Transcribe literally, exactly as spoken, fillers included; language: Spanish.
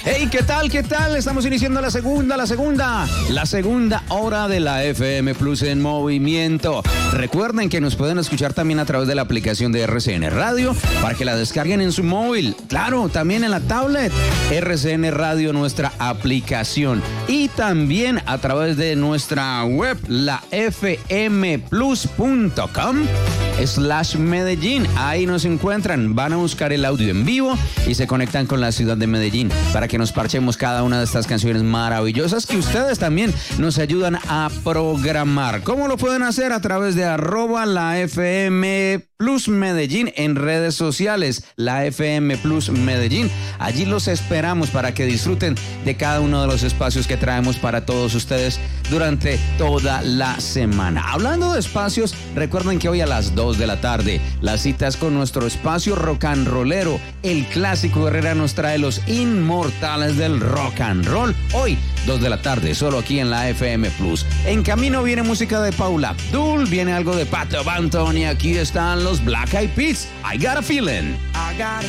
Hey, ¿qué tal? ¿Qué tal? Estamos iniciando la segunda, la segunda, la segunda hora de la F M Plus en movimiento. Recuerden que nos pueden escuchar también a través de la aplicación de R C N Radio para que la descarguen en su móvil. Claro, también en la tablet. R C N Radio, nuestra aplicación. Y también a través de nuestra web, la fmplus.com slash Medellín. Ahí nos encuentran. Van a buscar el audio en vivo y se conectan con la ciudad de Medellín para que nos parchemos cada una de estas canciones maravillosas que ustedes también nos ayudan a programar. ¿Cómo lo pueden hacer? A través de arroba la F M Plus Medellín en redes sociales, la F M Plus Medellín. Allí los esperamos para que disfruten de cada uno de los espacios que traemos para todos ustedes durante toda la semana. Hablando de espacios, recuerden que hoy a las dos de la tarde, la cita es con nuestro espacio rock and rollero. El Clásico Herrera nos trae los inmortales del rock and roll. Hoy, dos de la tarde, solo aquí en la F M Plus. En camino viene música de Paula Abdul, viene algo de Pato Banton y aquí están los Black Eyed Peas. I Got a Feeling. I got